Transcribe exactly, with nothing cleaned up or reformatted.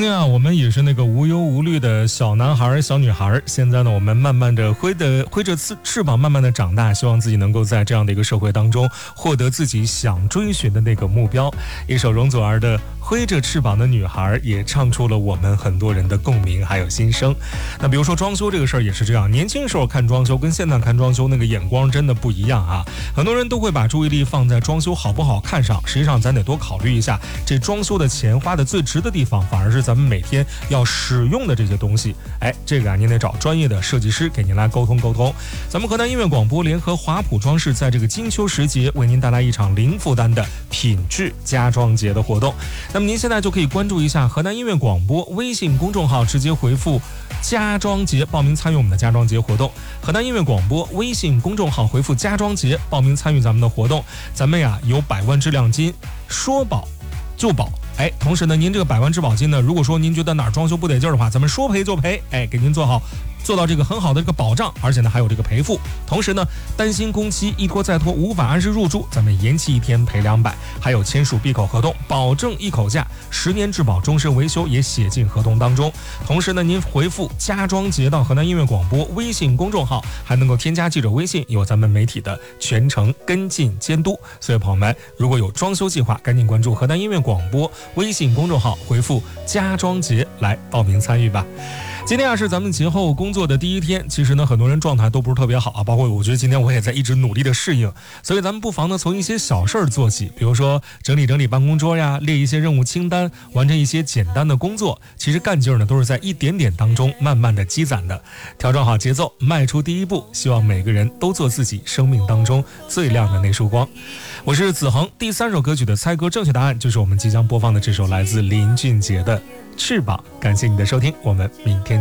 经啊，我们也是那个无忧无虑的小男孩、小女孩。现在呢，我们慢慢的挥的挥着翅膀，慢慢的长大，希望自己能够在这样的一个社会当中，获得自己想追寻的那个目标。一首容祖儿的《挥着翅膀的女孩》也唱出了我们很多人的共鸣还有心声。那比如说装修这个事儿也是这样，年轻时候看装修跟现在看装修那个眼光真的不一样啊。很多人都会把注意力放在装修好不好看上，实际上咱得多考虑一下，这装修的钱花的最值的地方，反而是咱们每天要使用的这些东西。哎，这个啊，您得找专业的设计师给您来沟通沟通。咱们河南音乐广播联合华普装饰，在这个金秋时节为您带来一场零负担的品质家装节的活动。那么您现在就可以关注一下河南音乐广播微信公众号，直接回复家装节报名参与我们的家装节活动。河南音乐广播微信公众号回复家装节报名参与咱们的活动。咱们呀有百万质量金，说保就保。哎，同时呢，您这个百万质保金呢，如果说您觉得哪儿装修不得劲儿的话，咱们说赔就赔，哎，给您做好做到这个很好的这个保障，而且呢还有这个赔付。同时呢，担心工期一拖再拖无法按时入住，咱们延期一天赔两百，还有签署闭口合同，保证一口价，十年质保，终身维修也写进合同当中。同时呢，您回复家装节到河南音乐广播微信公众号，还能够添加记者微信，有咱们媒体的全程跟进监督。所以朋友们，如果有装修计划，赶紧关注河南音乐广播微信公众号，回复家装节来报名参与吧。今天啊是咱们节后工作的第一天，其实呢很多人状态都不是特别好啊，包括我觉得今天我也在一直努力的适应，所以咱们不妨呢从一些小事儿做起，比如说整理整理办公桌呀，列一些任务清单，完成一些简单的工作。其实干劲儿呢都是在一点点当中慢慢的积攒的。调整好节奏，迈出第一步，希望每个人都做自己生命当中最亮的那束光。我是子恒，第三首歌曲的猜歌正确答案就是我们即将播放的这首来自林俊杰的《翅膀》。感谢你的收听，我们明天